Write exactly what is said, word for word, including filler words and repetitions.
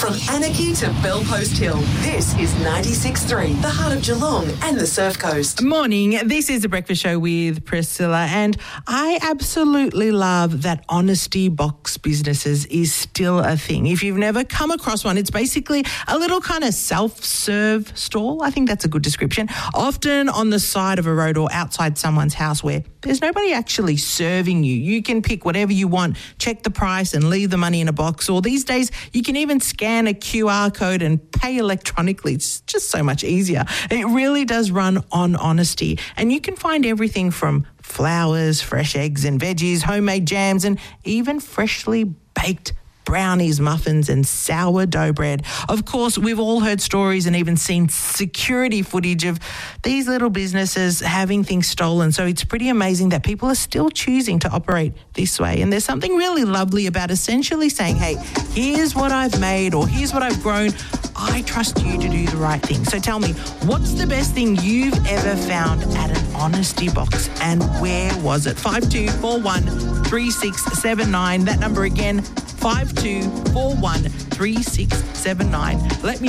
From Anarchy to Bellpost Hill, this is ninety-six point three, the heart of Geelong and the Surf Coast. Morning, this is The Breakfast Show with Priscilla, and I absolutely love that honesty box businesses is still a thing. If you've never come across one, it's basically a little kind of self-serve stall. I think that's a good description. Often on the side of a road or outside someone's house where there's nobody actually serving you. You can pick whatever you want, check the price and leave the money in a box, or these days you can even scan a Q R code and pay electronically. It's just so much easier. It really does run on honesty, and you can find everything from flowers, fresh eggs and veggies, homemade jams, and even freshly baked brownies, muffins and sourdough bread. Of course, we've all heard stories and even seen security footage of these little businesses having things stolen. So it's pretty amazing that people are still choosing to operate this way. And there's something really lovely about essentially saying, hey, here's what I've made or here's what I've grown. I trust you to do the right thing. So tell me, what's the best thing you've ever found at an honesty box, and where was it? five two four one three six seven nine. That number again, five two four one three six seven nine. Let me